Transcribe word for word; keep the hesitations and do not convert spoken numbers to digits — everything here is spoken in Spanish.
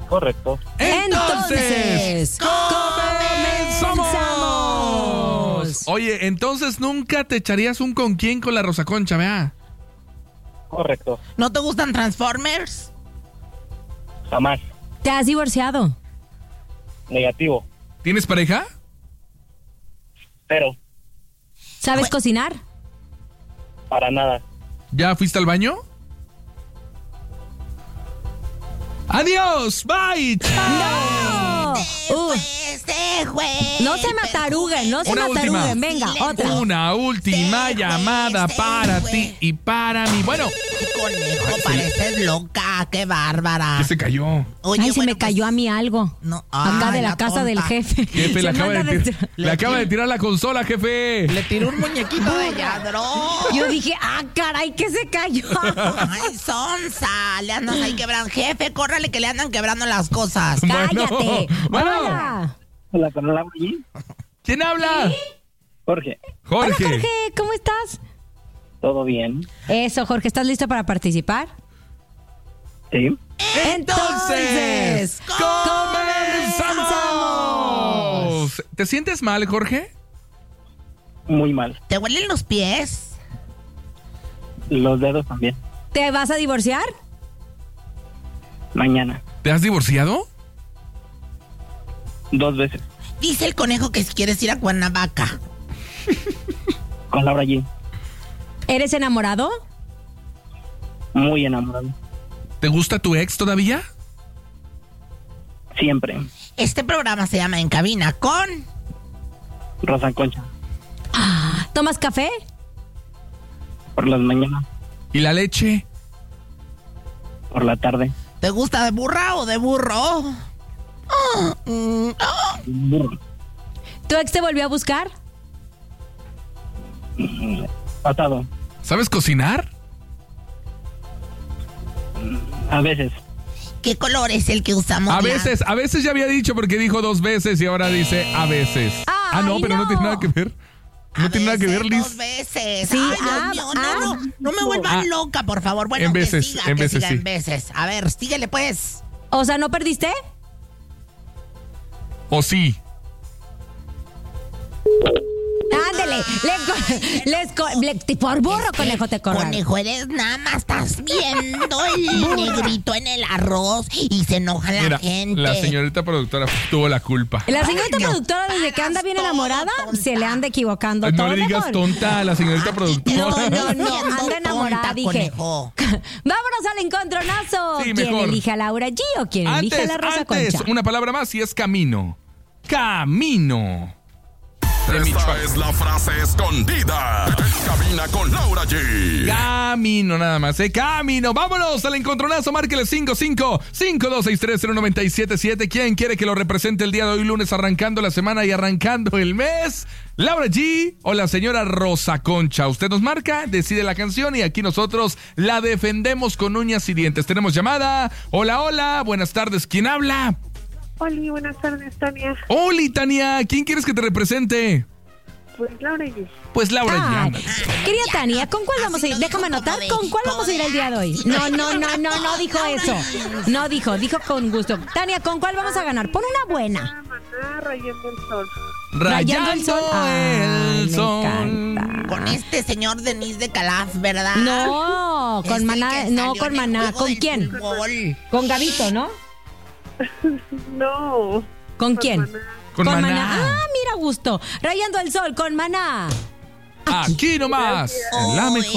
Correcto. Entonces, comenzamos. Oye, entonces nunca te echarías un con quién con la Rosa Concha, ¿verdad? Correcto. ¿No te gustan Transformers? Jamás. ¿Te has divorciado? Negativo. ¿Tienes pareja? Pero. ¿Sabes Bueno. cocinar? Para nada. ¿Ya fuiste al baño? ¡Adiós! ¡Bye! ¡No! Uh, Este juez. no se mataruguen, no se Una última. mataruguen. Venga, otra. Una última Se fue, llamada se para fue. ti y para mí. Bueno, Conejo, pareces loca, qué bárbara. ¿qué se cayó? Oye, Ay, se bueno, me cayó pues, a mí algo. No, Acá ay, de la, la casa tonta. del jefe. Jefe, Se le acaba, de manda tir- de- le acaba de tirar la consola, jefe. Le tiró un muñequito de lladrón. Yo dije, ah, caray, que se cayó. Ay, sonsa, le andan ahí quebrando. Jefe, córrale que le andan quebrando las cosas. Cállate. Bueno. Hola. Hola, con Laura G. ¿Quién habla? Jorge. Hola, Jorge. Jorge, ¿cómo estás? ¿Todo bien? Eso, Jorge, ¿estás listo para participar? Sí. Entonces, comenzamos. ¿Te sientes mal, Jorge? Muy mal. ¿Te huelen los pies? Los dedos también. ¿Te vas a divorciar? Mañana. ¿Te has divorciado? Dos veces. Dice el conejo que si quieres ir a Cuernavaca. Con Laura G. ¿Eres enamorado? Muy enamorado. ¿Te gusta tu ex todavía? Siempre. Este programa se llama En Cabina con... Rosa Concha. ¿Tomas café? Por las mañanas. ¿Y la leche? Por la tarde. ¿Te gusta de burra o de burro? Ah, mm, ah. Burro. ¿Tu ex te volvió a buscar? Pasado. ¿Sabes cocinar? A veces. ¿Qué color es el que usamos? A la- veces, a veces ya había dicho porque dijo dos veces y ahora dice a veces. Ah, no, Ay, pero no. no. tiene nada que ver. No A tiene nada que veces, ver, Liz. Dos veces. Sí, Ay, Dios ah, mío, ah. no, no, no me vuelvan Ah. loca, por favor. Bueno, En que veces, siga, en que veces siga sí. en veces. A ver, síguele pues. O sea, ¿no perdiste? ¿O sí? Ándele, le, co- les co- le- por burro, conejo, te corran. Conejo, eres nada más, estás viendo el negrito en el arroz y se enoja la Mira, gente. la señorita productora tuvo la culpa. La señorita Ay, no. productora, desde que anda bien Hagas enamorada, todo, tonta. se le anda equivocando Ay, todo, no le digas amor. tonta a la señorita productora. No, no, no, Siendo anda enamorada, tonta, dije. conejo. Vámonos al encontronazo. Sí, ¿Quién mejor. elige a Laura G o quién elige a Antes, la Rosa antes, Concha? una palabra más y es camino. Camino. De Esta Michoacán. es la frase escondida. En Cabina con Laura G. Camino nada más, ¿eh? Camino. Vámonos al encontronazo. Márquele cinco cinco cinco dos seis tres cero nueve siete siete. ¿Quién quiere que lo represente el día de hoy, lunes, arrancando la semana y arrancando el mes? ¿Laura G o la señora Rosa Concha? Usted nos marca, decide la canción y aquí nosotros la defendemos con uñas y dientes. Tenemos llamada. Hola, hola. Buenas tardes. ¿Quién habla? Hola, buenas tardes, Tania. Hola, Tania. ¿Quién quieres que te represente? Pues Laura G. Pues Laura G. Ay, ándale. querida Tania, ¿con cuál vamos a ir? Así lo Déjame dijo anotar, como de- ¿con cuál vamos a ir el día de hoy? No, no, no, no, no dijo eso. No dijo, dijo con gusto. Tania, ¿con cuál vamos a ganar? Pon una buena. Maná, rayando el sol. Rayando el sol. Ay, el me sol. encanta. Con este señor Denis de Calaf, ¿verdad? No, Es con el Maná, que no salió con en el Maná. juego ¿Con del quién? fútbol. Con Gabito, ¿no? No. ¿Con quién? Maná. Con Maná. Ah, mira, gusto. Rayando el sol con Maná. Aquí nomás, en la Oh, mejor.